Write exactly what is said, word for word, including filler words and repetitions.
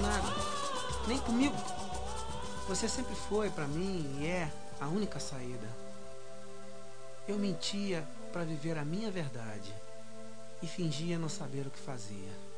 nada, nem comigo. Você sempre foi pra mim e é a única saída. Eu mentia pra viver a minha verdade e fingia não saber o que fazia.